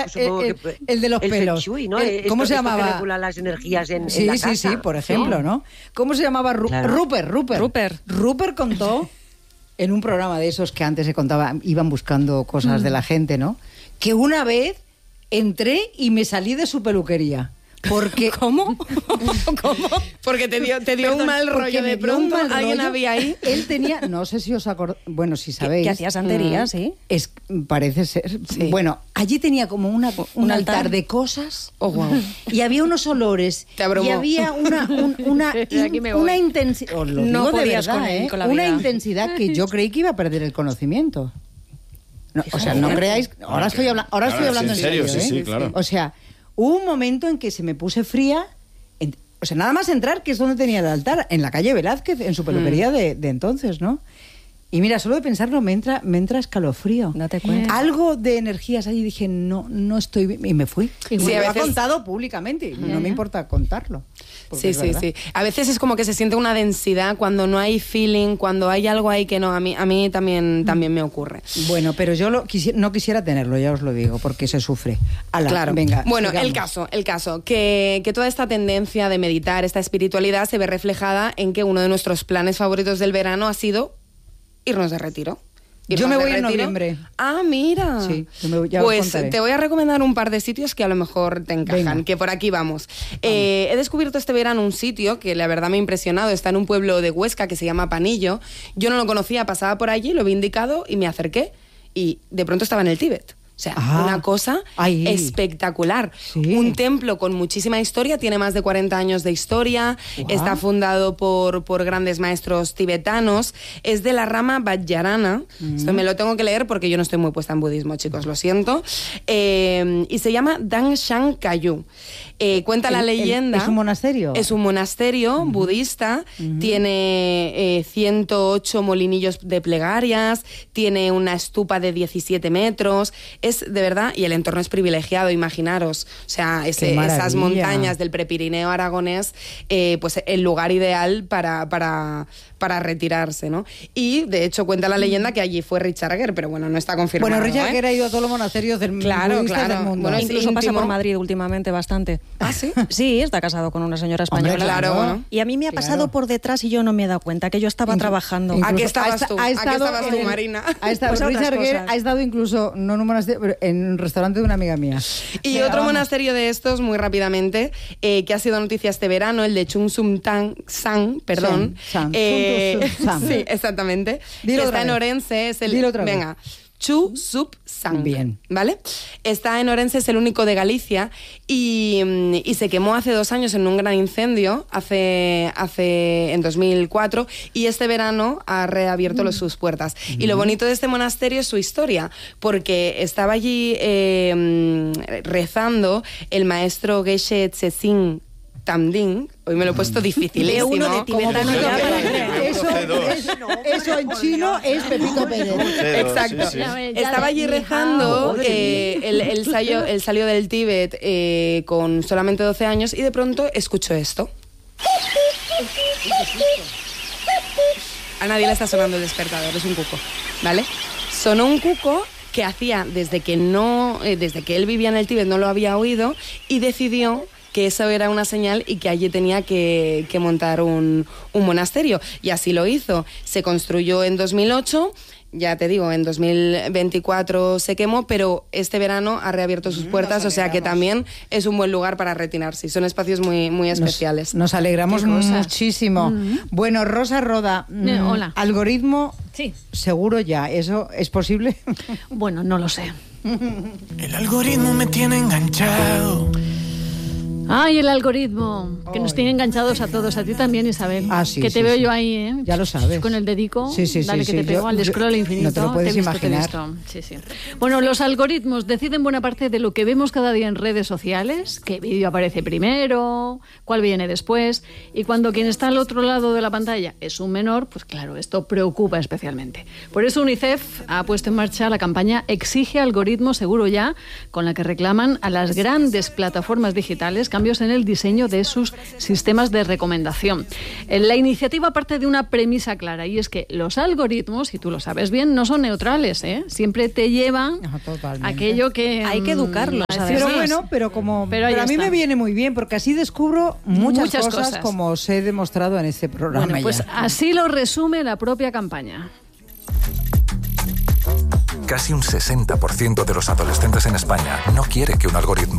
el de los pelos. Feng Shui, ¿no? ¿Cómo se llamaba? Que regula las energías en la casa. Sí, por ejemplo, ¿no? ¿Cómo se llamaba? Rupert contó en un programa de esos que antes se contaba, iban buscando cosas de la gente, ¿no? Que una vez entré y me salí de su peluquería. Porque, ¿Cómo? Porque te dio un mal rollo de pronto. ¿Alguien había ahí? Él tenía, no sé si os acordáis, bueno, si sabéis. Que hacía santería, sí. Parece ser. Sí. Bueno, allí tenía como un altar de cosas. Oh, wow. Y había unos olores. Te abrumó. Y había una intensidad. Os lo no digo de podías verdad, con la una vida. intensidad que yo creí que iba a perder el conocimiento. No, o sea, no creáis. Ahora estoy hablando en serio. Sí, claro. O sea, hubo un momento en que se me puse fría. O sea, nada más entrar, que es donde tenía el altar, en la calle Velázquez, en su peluquería de entonces, ¿no? Y mira, solo de pensarlo me entra escalofrío. Date cuenta. Algo de energías allí, dije, no estoy bien. Y me fui. Y Sí, me a lo ha veces- contado públicamente. No me importa contarlo. Sí. A veces es como que se siente una densidad cuando no hay feeling, cuando hay algo ahí que no. A mí también me ocurre. Bueno, pero yo no quisiera tenerlo, ya os lo digo, porque se sufre. Ala, Claro. Venga, bueno, sigamos. el caso, que toda esta tendencia de meditar, esta espiritualidad, se ve reflejada en que uno de nuestros planes favoritos del verano ha sido irnos de retiro. Yo me voy en noviembre. Ah, mira. Sí, ya os pues contaré. te voy a recomendar un par de sitios que a lo mejor te encajan, Venga. que por aquí vamos. He descubierto este verano un sitio que la verdad me ha impresionado. Está en un pueblo de Huesca que se llama Panillo. Yo no lo conocía, pasaba por allí, lo vi indicado y me acerqué. Y de pronto estaba en el Tíbet. O sea, una cosa espectacular. Sí. Un templo con muchísima historia, tiene más de 40 años de historia, está fundado por grandes maestros tibetanos, es de la rama Vajrayana. Esto me lo tengo que leer porque yo no estoy muy puesta en budismo, chicos, lo siento. Y se llama Dangshan Kagyu. Cuenta la leyenda... ¿Es un monasterio? Es un monasterio budista, tiene 108 molinillos de plegarias, tiene una estupa de 17 metros... Es de verdad, y el entorno es privilegiado, imaginaros. O sea, esas montañas del Prepirineo aragonés, pues el lugar ideal para retirarse, ¿no? Y, de hecho, cuenta la leyenda que allí fue Richard Gere, pero bueno, no está confirmado. Bueno, Richard Gere ha ido a todos los monasterios del budistas del mundo. Bueno, Incluso pasa por Madrid últimamente bastante. ¿Ah, sí? Sí, está casado con una señora española. Hombre, claro, bueno. Y a mí me ha pasado por detrás y yo no me he dado cuenta, que yo estaba trabajando. ¿A qué estabas tú? Ha ¿A qué estado estabas tú, en- Marina? Ha estado, Pues a otras Richard Gere cosas. ha estado incluso, no en un monasterio, pero en un restaurante de una amiga mía. Y Venga, otro vamos. monasterio de estos, muy rápidamente, que ha sido noticia este verano, el de Chung Sum San, perdón. San. Chung Sum San. Sí, exactamente. Dilo Que otra está en vez. Orense, es el... Dilo otra vez. Venga. Chu Sup Sang. Bien. ¿Vale? Está en Orense, es el único de Galicia y se quemó hace 2 años en un gran incendio, en 2004, y este verano ha reabierto sus puertas. Y lo bonito de este monasterio es su historia, porque estaba allí rezando el maestro Geshe Tsesin Tamding. Hoy me lo he puesto dificilísimo. De uno de tibetano ya para creer. Eso en chino es Pepito Pérez. Exacto. Sí, sí. Estaba allí rezando, él salió del Tíbet con solamente 12 años y de pronto escuchó esto. A nadie le está sonando el despertador, es un cuco, ¿vale? Sonó un cuco que hacía desde que él vivía en el Tíbet no lo había oído y decidió que eso era una señal y que allí tenía que montar un monasterio. Y así lo hizo. Se construyó en 2008, ya te digo, en 2024 se quemó, pero este verano ha reabierto sus puertas, o sea que también es un buen lugar para retirarse. Son espacios muy, muy especiales. Nos alegramos Qué cosa. muchísimo. Bueno, Rosa Roda, Hola. algoritmo Sí. seguro ya, ¿eso es posible? Bueno, no lo sé. El algoritmo me tiene enganchado. Ay, el algoritmo, que nos tiene enganchados a todos, a ti también, Isabel. Ah, sí, que te sí, veo sí. yo ahí, ¿eh? Ya lo sabes. Con el dedico, Sí, sí, sí, dale que sí. te pego al scroll infinito. No te lo puedes he visto, imaginar. te he visto. Sí, sí. Bueno, los algoritmos deciden buena parte de lo que vemos cada día en redes sociales, qué vídeo aparece primero, cuál viene después, y cuando quien está al otro lado de la pantalla es un menor, pues claro, esto preocupa especialmente. Por eso UNICEF ha puesto en marcha la campaña Exige algoritmo seguro ya, con la que reclaman a las grandes plataformas digitales cambios en el diseño de sus sistemas de recomendación. La iniciativa parte de una premisa clara, y es que los algoritmos, y tú lo sabes bien, no son neutrales, ¿eh? Siempre te llevan aquello que... Hay que educarlos. Pero bueno, pero a mí me viene muy bien, porque así descubro muchas cosas, como os he demostrado en este programa. Bueno, pues así lo resume la propia campaña. Casi un 60% de los adolescentes en España no quiere que un algoritmo